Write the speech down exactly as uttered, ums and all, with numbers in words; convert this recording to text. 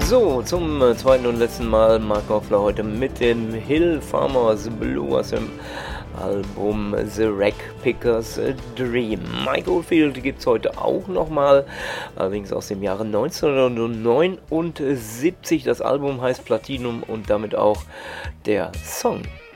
So, zum äh, zweiten und letzten Mal Mark Knopfler heute mit dem Hill Farmers Blue aus dem Album The Rack Pickers Dream. Mike Oldfield gibt es heute auch nochmal, allerdings aus dem Jahre neunzehnhundertneunundsiebzig. Das Album heißt Platinum und damit auch der Song.